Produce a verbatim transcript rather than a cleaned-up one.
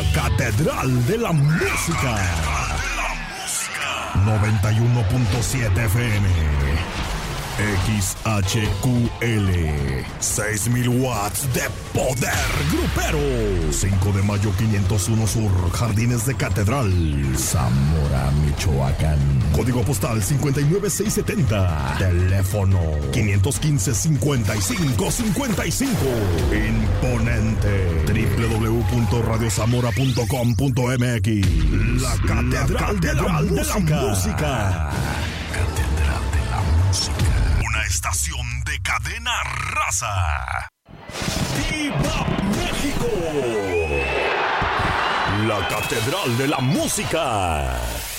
Catedral de la Música. noventa y uno punto siete F M. X H Q L. seis mil watts de poder grupero. cinco de mayo quinientos uno Sur, Jardines de Catedral, Zamora, Michoacán. Código postal cincuenta y nueve seiscientos setenta. Teléfono quinientos quince, cincuenta y cinco cincuenta y cinco. Imponente. doble u doble u doble u punto radio zamora punto com punto m x. La Catedral, de, la de la Música. Catedral de la Música. Una estación de cadena raza. ¡Viva México! La Catedral de la Música.